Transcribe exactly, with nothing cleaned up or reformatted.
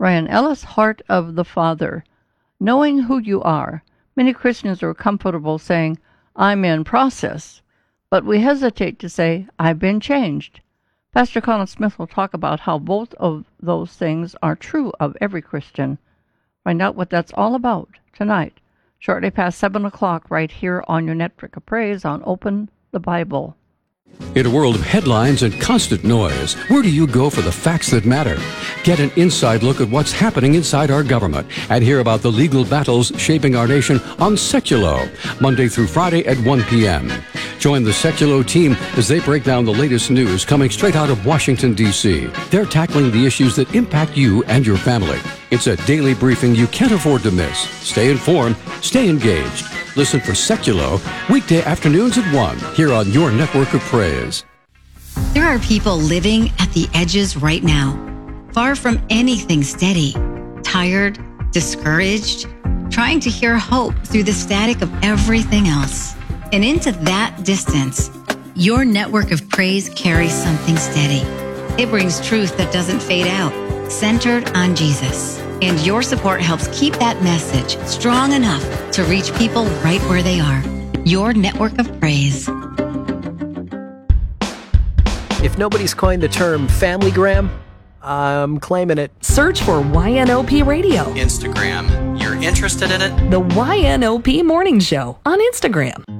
Ryan Ellis, Heart of the Father. Knowing who you are. Many Christians are comfortable saying, I'm in process, but we hesitate to say, I've been changed. Pastor Colin Smith will talk about how both of those things are true of every Christian. Find out what that's all about tonight, shortly past seven o'clock, right here on your Network of Praise on Open the Bible. In a world of headlines and constant noise, where do you go for the facts that matter? Get an inside look at what's happening inside our government and hear about the legal battles shaping our nation on Seculo, Monday through Friday at one p.m. Join the Seculo team as they break down the latest news coming straight out of Washington, D C They're tackling the issues that impact you and your family. It's a daily briefing you can't afford to miss. Stay informed, stay engaged. Listen for Seculo weekday afternoons at one here on your Network of Praise. There are people living at the edges right now, far from anything steady, tired, discouraged, trying to hear hope through the static of everything else. And into that distance, your Network of Praise carries something steady. It brings truth that doesn't fade out, centered on Jesus. And your support helps keep that message strong enough to reach people right where they are. Your Network of Praise. If nobody's coined the term FamilyGram, I'm claiming it. Search for Y N O P Radio. Instagram. You're interested in it? The Y N O P Morning Show on Instagram.